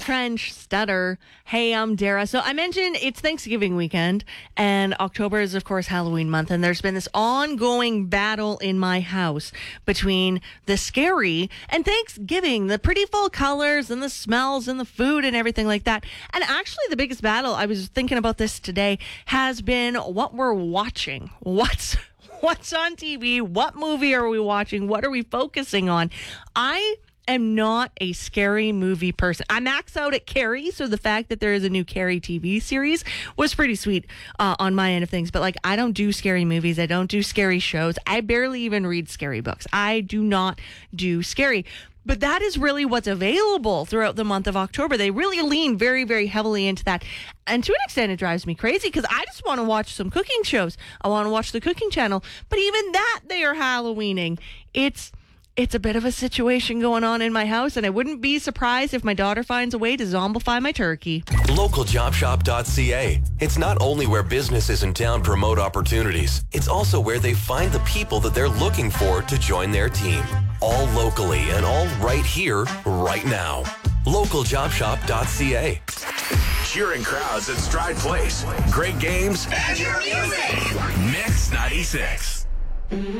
Trench Stutter. Hey, I'm Dara. So I mentioned it's Thanksgiving weekend, and October is, of course, Halloween month, and there's been this ongoing battle in my house between the scary and Thanksgiving, the pretty full colors and the smells and the food and everything like that. And actually, the biggest battle, I was thinking about this today, has been what we're watching. What's on TV? What movie are we watching? What are we focusing on? I am not a scary movie person. I max out at Carrie, so the fact that there is a new Carrie TV series was pretty sweet on my end of things. But I don't do scary movies. I don't do scary shows. I barely even read scary books. I do not do scary. But that is really what's available throughout the month of October. They really lean very, very heavily into that. And to an extent, it drives me crazy because I just want to watch some cooking shows. I want to watch the Cooking Channel. But even that, they are Halloweening. It's a bit of a situation going on in my house, and I wouldn't be surprised if my daughter finds a way to zombify my turkey. LocalJobShop.ca. It's not only where businesses in town promote opportunities, it's also where they find the people that they're looking for to join their team. All locally and all right here, right now. LocalJobShop.ca. Cheering crowds at Stride Place. Great games. And your music. Mix 96.